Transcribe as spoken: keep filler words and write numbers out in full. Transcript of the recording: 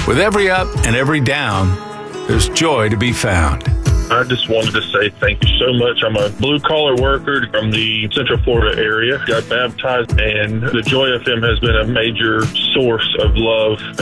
With every up and every down, there's joy to be found. I just wanted to say thank you so much. I'm a blue-collar worker from the Central Florida area. Got baptized, and the Joy F M has been a major source of love